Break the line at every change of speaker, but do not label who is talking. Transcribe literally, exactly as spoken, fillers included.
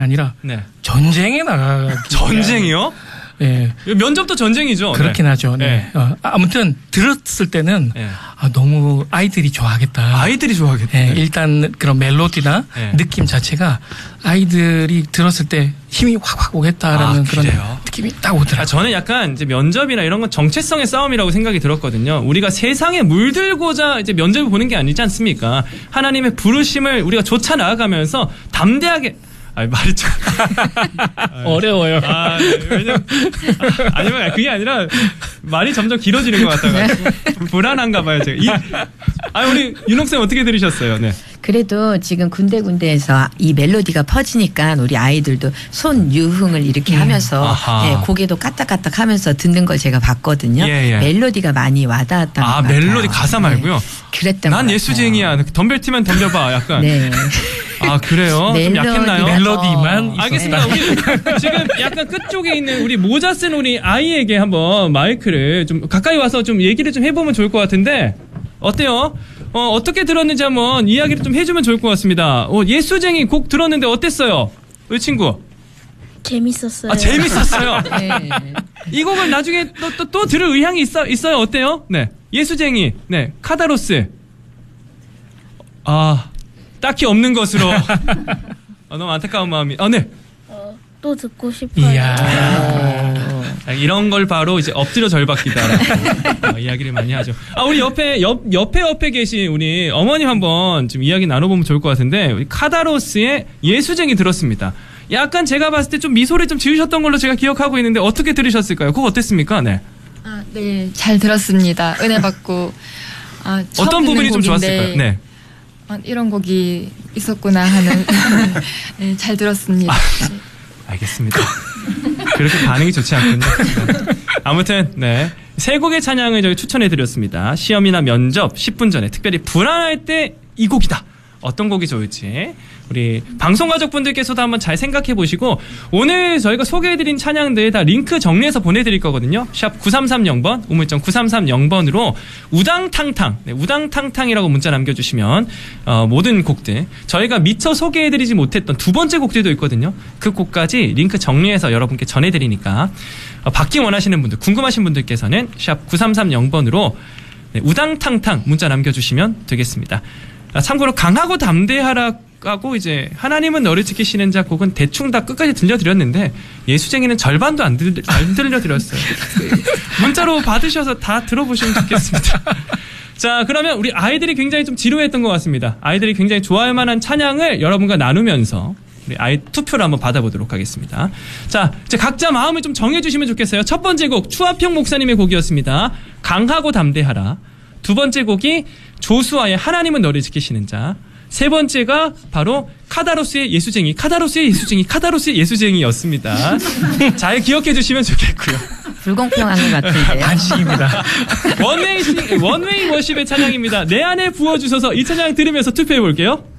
아니라
네.
전쟁에 나가.
전쟁이요?
예.
면접도 전쟁이죠.
그렇긴
네.
하죠. 네.
네.
어, 아무튼 들었을 때는
네.
아, 너무 아이들이 좋아하겠다.
아이들이 좋아하겠다.
예, 일단 그런 멜로디나
네.
느낌 자체가 아이들이 들었을 때 힘이 확확 오겠다라는
아,
그런
그래요?
느낌이 딱 오더라고요.
아, 저는 약간 이제 면접이나 이런 건 정체성의 싸움이라고 생각이 들었거든요. 우리가 세상에 물들고자 이제 면접을 보는 게 아니지 않습니까? 하나님의 부르심을 우리가 쫓아 나아가면서 담대하게 아, 말이 참
어려워요.
아, 네. 왜냐면 아, 아니면 그게 아니라 말이 점점 길어지는 것 같아가지고 불안한가 봐요. 제가. 이, 아, 우리 윤옥 쌤 어떻게 들으셨어요? 네.
그래도 지금 군데군데에서 이 멜로디가 퍼지니까 우리 아이들도 손 유흥을 이렇게
음.
하면서 네, 고개도 까딱까딱 하면서 듣는 걸 제가 봤거든요.
예, 예.
멜로디가 많이 와닿았던
아,
것 같아요.
멜로디 가사 말고요.
네. 그랬던
난
것
예수쟁이야. 덤벨티만 덤벼봐. 약간.
네.
아, 그래요? 좀 약했나요?
멜로디만
알겠습니다. 우리 지금 약간 끝쪽에 있는 우리 모자 쓴 우리 아이에게 한번 마이크를 좀 가까이 와서 좀 얘기를 좀 해보면 좋을 것 같은데 어때요? 어, 어떻게 들었는지 한번 이야기를 좀 해주면 좋을 것 같습니다. 어, 예수쟁이 곡 들었는데 어땠어요? 우리 친구.
재밌었어요.
아, 재밌었어요.
네.
이 곡을 나중에 또, 또, 또 들을 의향이 있어, 있어요. 어때요? 네. 예수쟁이. 네. 카다로스. 아, 딱히 없는 것으로. 아, 너무 안타까운 마음이. 아, 네.
어, 또 듣고 싶어요.
이야.
아, 이런 걸 바로 이제 엎드려 절받기다라고 어, 이야기를 많이 하죠. 아, 우리 옆에, 옆, 옆에 옆에 계신 우리 어머님 한번 좀 이야기 나눠보면 좋을 것 같은데, 우리 카다로스의 예수쟁이 들었습니다. 약간 제가 봤을 때 좀 미소를 좀 지으셨던 걸로 제가 기억하고 있는데, 어떻게 들으셨을까요? 그거 어땠습니까? 네.
아, 네, 잘 들었습니다. 은혜 받고. 아, 처음
어떤
듣는
부분이 좀
곡인데,
좋았을까요? 네.
아, 이런 곡이 있었구나 하는. 네, 잘 들었습니다.
아, 알겠습니다. 그렇게 반응이 좋지 않군요. 네. 아무튼 네. 세 곡의 찬양을 저희 추천해드렸습니다. 시험이나 면접 십 분 전에 특별히 불안할 때 이 곡이다. 어떤 곡이 좋을지 우리 방송가족분들께서도 한번 잘 생각해 보시고 오늘 저희가 소개해드린 찬양들 다 링크 정리해서 보내드릴 거거든요. 샵 구삼삼영 번 우물정 구삼삼영 번으로 우당탕탕 네, 우당탕탕이라고 문자 남겨주시면 어, 모든 곡들 저희가 미처 소개해드리지 못했던 두 번째 곡들도 있거든요. 그 곡까지 링크 정리해서 여러분께 전해드리니까 어, 받기 원하시는 분들 궁금하신 분들께서는 샵 구삼삼영 번으로 네, 우당탕탕 문자 남겨주시면 되겠습니다. 참고로 강하고 담대하라고 이제 하나님은 너를 지키시는 자 곡은 대충 다 끝까지 들려드렸는데 예수쟁이는 절반도 안, 들, 안 들려드렸어요. 문자로 받으셔서 다 들어보시면 좋겠습니다. 자, 그러면 우리 아이들이 굉장히 좀 지루했던 것 같습니다. 아이들이 굉장히 좋아할 만한 찬양을 여러분과 나누면서 우리 아이 투표를 한번 받아보도록 하겠습니다. 자, 이제 각자 마음을 좀 정해주시면 좋겠어요. 첫 번째 곡 추하평 목사님의 곡이었습니다. 강하고 담대하라. 두 번째 곡이 조수아의 하나님은 너를 지키시는 자. 세 번째가 바로 카다로스의 예수쟁이, 카다로스의 예수쟁이, 카다로스의 예수쟁이였습니다. 잘 기억해 주시면 좋겠고요.
불공평한 것 같은데요.
안식입니다.
원웨이, 원웨이 워십의 찬양입니다. 내 안에 부어주셔서 이 찬양 들으면서 투표해 볼게요.